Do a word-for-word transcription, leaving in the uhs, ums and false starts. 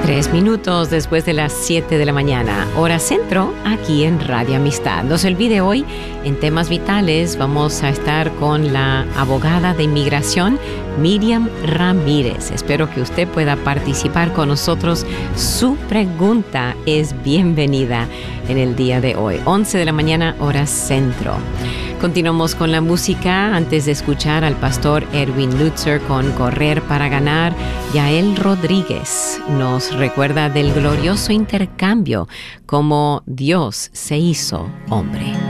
Tres minutos después de las siete de la mañana, hora centro, aquí en Radio Amistad. No se olvide, hoy en Temas Vitales vamos a estar con la abogada de inmigración Miriam Ramírez. Espero que usted pueda participar con nosotros. Su pregunta es bienvenida en el día de hoy, once de la mañana, hora centro. Continuamos con la música antes de escuchar al pastor Erwin Lutzer con Correr para Ganar. Yael Rodríguez nos recuerda del glorioso intercambio, como Dios se hizo hombre.